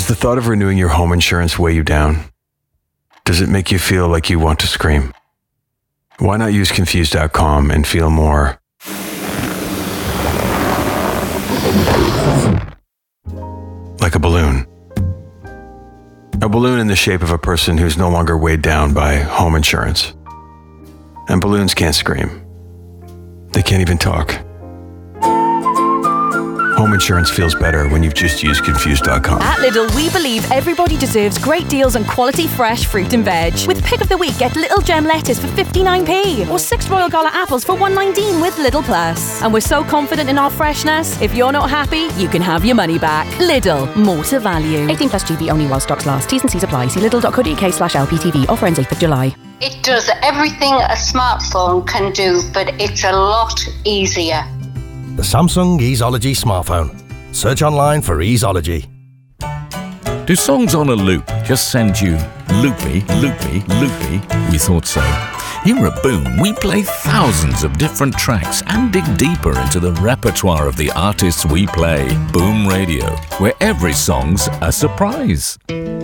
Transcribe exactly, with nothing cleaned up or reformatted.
Does the thought of renewing your home insurance weigh you down? Does it make you feel like you want to scream? Why not use Confused dot com and feel more like a balloon? A balloon in the shape of a person who's no longer weighed down by home insurance. And balloons can't scream. They can't even talk. Home insurance feels better when you've just used Confused dot com. At Lidl, we believe everybody deserves great deals on quality fresh fruit and veg. With Pick of the Week, get Little Gem lettuce for fifty-nine p or six Royal Gala apples for one nineteen with Lidl Plus. And we're so confident in our freshness, if you're not happy, you can have your money back. Lidl, more to value. eighteen plus G B only while stocks last. T's and C's apply. See lidl dot co dot uk slash L P T V. Offer ends eighth of July. It does everything a smartphone can do, but it's a lot easier. The Samsung Easeology smartphone. Search online for Easeology. Do songs on a loop just send you loopy, loopy, loopy? We thought so. Here at Boom, we play thousands of different tracks and dig deeper into the repertoire of the artists we play. Boom Radio, where every song's a surprise.